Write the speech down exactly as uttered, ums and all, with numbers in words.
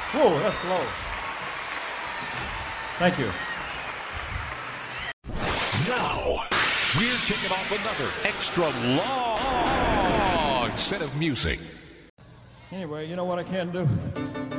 Whoa, that's low. Thank you. Now, we're taking off another extra long set of music. Anyway, you know what I can do?